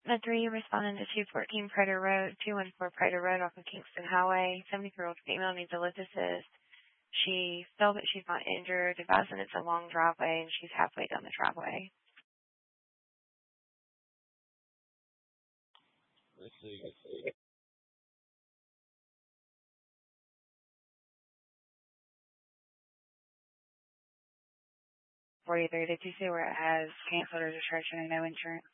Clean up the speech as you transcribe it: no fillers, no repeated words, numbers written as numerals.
The 3 responding to 214 Prater Road, 214 Prater Road off of Kingston Highway. 73-year-old female needs a lift assist. She felt that she's not injured, advising it's a long driveway, and she's halfway down the driveway. Let's see. 43, did you see where it has canceled registration and no insurance?